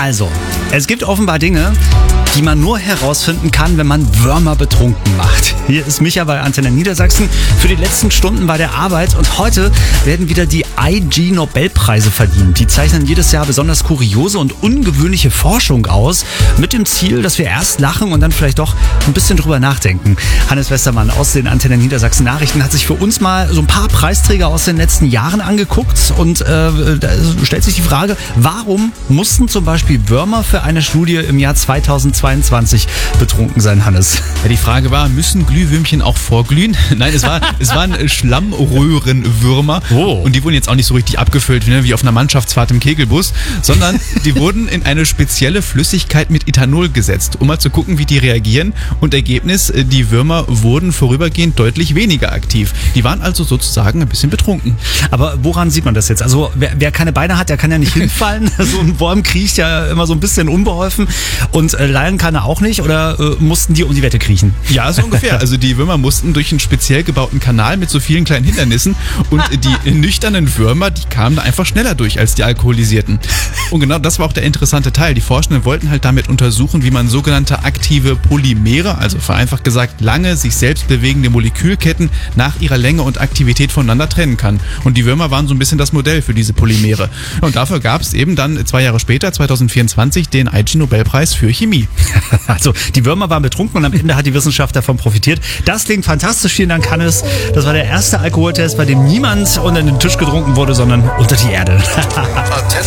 Also, es gibt offenbar Dinge, die man nur herausfinden kann, wenn man Würmer betrunken macht. Hier ist Micha bei Antenne Niedersachsen für die letzten Stunden bei der Arbeit und heute werden wieder die IG-Nobelpreise verliehen. Die zeichnen jedes Jahr besonders kuriose und ungewöhnliche Forschung aus, mit dem Ziel, dass wir erst lachen und dann vielleicht doch ein bisschen drüber nachdenken. Hannes Westermann aus den Antenne Niedersachsen Nachrichten hat sich für uns mal so ein paar Preisträger aus den letzten Jahren angeguckt und da stellt sich die Frage, warum mussten zum Beispiel Würmer für eine Studie im Jahr 2022 betrunken sein, Hannes? Ja, die Frage war, müssen Glühwürmchen auch vorglühen? Nein, es waren Schlammröhrenwürmer. Oh. Und die wurden jetzt auch nicht so richtig abgefüllt, wie auf einer Mannschaftsfahrt im Kegelbus, sondern die wurden in eine spezielle Flüssigkeit mit Ethanol gesetzt, um mal zu gucken, wie die reagieren. Und Ergebnis, die Würmer wurden vorübergehend deutlich weniger aktiv. Die waren also sozusagen ein bisschen betrunken. Aber woran sieht man das jetzt? Also wer keine Beine hat, der kann ja nicht hinfallen. So ein Wurm kriecht ja immer so ein bisschen unbeholfen. Und lallen kann er auch nicht, oder mussten die um die Wette kriechen? Ja, so ungefähr. Also die Würmer mussten durch einen speziell gebauten Kanal mit so vielen kleinen Hindernissen und die nüchternen Würmer, die kamen da einfach schneller durch als die alkoholisierten. Und genau das war auch der interessante Teil. Die Forschenden wollten halt damit untersuchen, wie man sogenannte aktive Polymere, also vereinfacht gesagt lange, sich selbst bewegende Molekülketten nach ihrer Länge und Aktivität voneinander trennen kann. Und die Würmer waren so ein bisschen das Modell für diese Polymere. Und dafür gab es eben dann 2 Jahre später, 2024, den IG-Nobelpreis für Chemie. Also die Würmer waren betrunken und am Ende hat die Wissenschaft davon profitiert. Das klingt fantastisch, vielen Dank, Hannes. Das war der erste Alkoholtest, bei dem niemand unter den Tisch getrunken wurde, sondern unter die Erde.